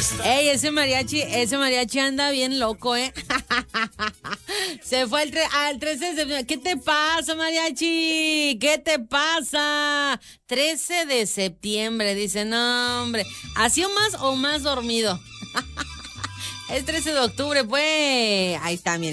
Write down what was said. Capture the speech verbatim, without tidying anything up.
Ey, ese mariachi, ese mariachi anda bien loco, ¿eh? Se fue al, tre al trece de septiembre. ¿Qué te pasa, mariachi? ¿Qué te pasa? trece de septiembre, dice, no, hombre. ¿Así o más o más dormido? Es trece de octubre, pues. Ahí está, miren.